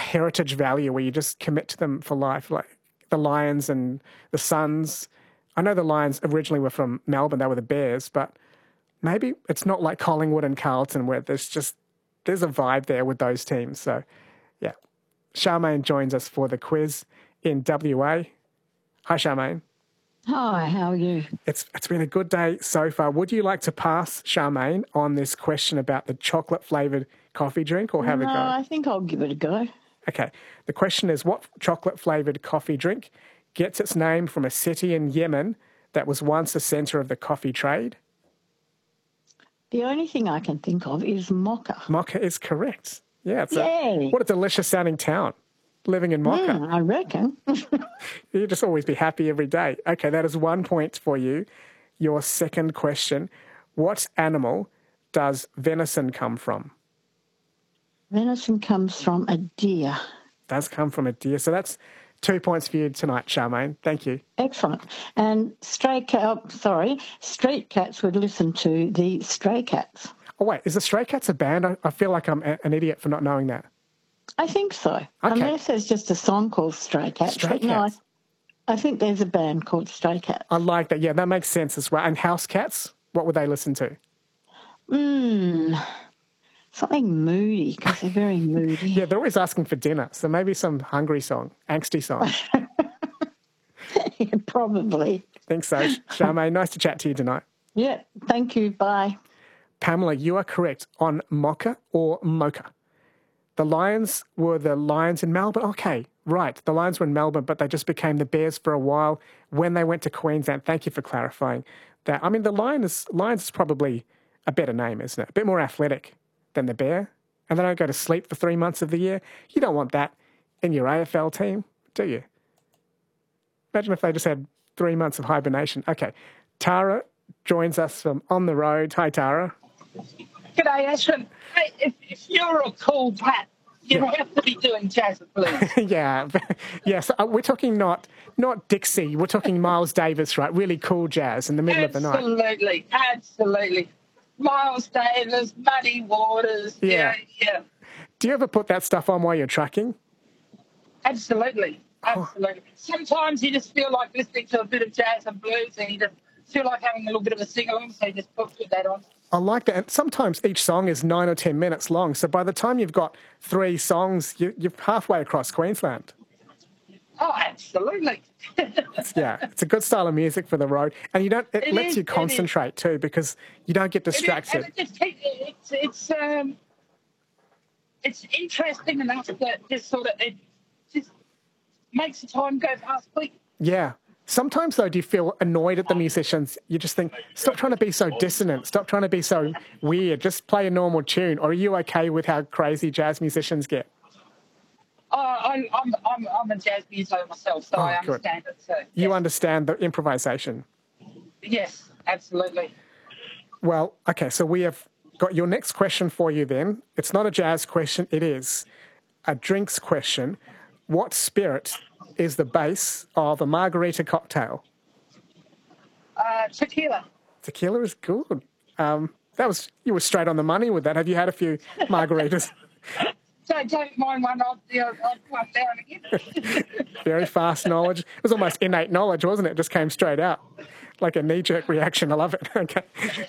heritage value where you just commit to them for life, like the Lions and the Suns. I know the Lions originally were from Melbourne, they were the Bears, but maybe it's not like Collingwood and Carlton where there's a vibe there with those teams. So, yeah. Charmaine joins us for the quiz in WA. Hi, Charmaine. Hi, how are you? It's been a good day so far. Would you like to pass, Charmaine, on this question about the chocolate-flavoured coffee drink or have a go? No, I think I'll give it a go. Okay. The question is, what chocolate-flavoured coffee drink gets its name from a city in Yemen that was once the centre of the coffee trade? The only thing I can think of is Mocha. Mocha is correct. Yeah. Yay! What a delicious-sounding town. Living in Mocha. I reckon. You just always be happy every day. Okay, that is 1 point for you. Your second question. What animal does venison come from? Venison comes from a deer. Does come from a deer. So that's 2 points for you tonight, Charmaine. Thank you. Excellent. And street cats would listen to the Stray Cats. Oh, wait, is the Stray Cats a band? I feel like I'm an idiot for not knowing that. I think so. Okay. Unless there's just a song called Stray Cats. Stray Cats. No, I think there's a band called Stray Cats. I like that. Yeah, that makes sense as well. And House Cats, what would they listen to? Something moody, because they're very moody. Yeah, they're always asking for dinner. So maybe some hungry song, angsty song. Yeah, probably. Think so. Charmaine, nice to chat to you tonight. Yeah, thank you. Bye. Pamela, you are correct on Mocha or Mocha. The Lions were the Lions in Melbourne. Okay, right. The Lions were in Melbourne, but they just became the Bears for a while when they went to Queensland. Thank you for clarifying that. I mean, the Lions is probably a better name, isn't it? A bit more athletic than the Bear. And they don't go to sleep for 3 months of the year. You don't want that in your AFL team, do you? Imagine if they just had 3 months of hibernation. Okay, Tara joins us from on the road. Hi, Tara. G'day, Ashwin. Hey, if you're a cool cat, you have to be doing jazz and blues. Yeah. Yes, we're talking not Dixie. We're talking Miles Davis, right? Really cool jazz in the middle of the night. Absolutely. Miles Davis, Muddy Waters. Yeah. Yeah. Do you ever put that stuff on while you're trucking? Absolutely. Sometimes you just feel like listening to a bit of jazz and blues and you just feel like having a little bit of a sing-along, so you just put that on. I like that. And sometimes each song is 9 or 10 minutes long. So by the time you've got 3 songs, you're halfway across Queensland. Oh, absolutely. It's a good style of music for the road. And it lets you concentrate too, because you don't get distracted. It's interesting enough that it just makes the time go past quick. Yeah. Sometimes, though, do you feel annoyed at the musicians? You just think, stop trying to be so dissonant. Stop trying to be so weird. Just play a normal tune. Or are you okay with how crazy jazz musicians get? I'm a jazz musician myself, so I understand it. So, yes. You understand the improvisation? Yes, absolutely. Well, okay, so we have got your next question for you then. It's not a jazz question. It is a drinks question. What spirit is the base of a margarita cocktail? Tequila. Tequila is good. You were straight on the money with that. Have you had a few margaritas? Don't mind one down again. Very fast knowledge. It was almost innate knowledge, wasn't it? It just came straight out. Like a knee-jerk reaction. I love it. Okay.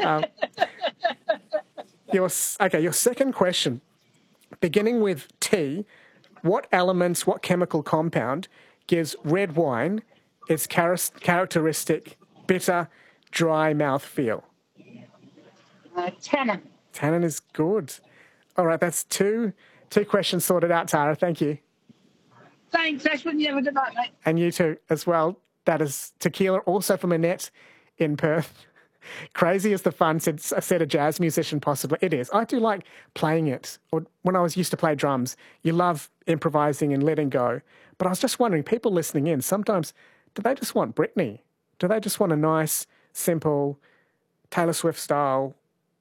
Your second question. Beginning with T, what chemical compound gives red wine its characteristic bitter, dry mouth feel? Tannin. Tannin is good. All right, that's two questions sorted out, Tara. Thank you. Thanks, Ashwin. You have a good night, mate. And you too as well. That is tequila, also from Annette in Perth. Crazy is the fun, said a jazz musician possibly. It is. I do like playing it. Or when I used to play drums, you love improvising and letting go. But I was just wondering, people listening in, sometimes, do they just want Britney? Do they just want a nice, simple, Taylor Swift style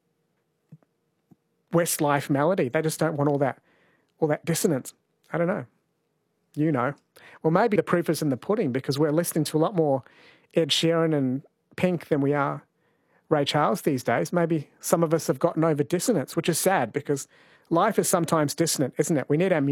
Westlife melody? They just don't want all that dissonance. I don't know. You know. Well, maybe the proof is in the pudding, because we're listening to a lot more Ed Sheeran and Pink than we are Ray Charles these days. Maybe some of us have gotten over dissonance, which is sad, because life is sometimes dissonant, isn't it? We need our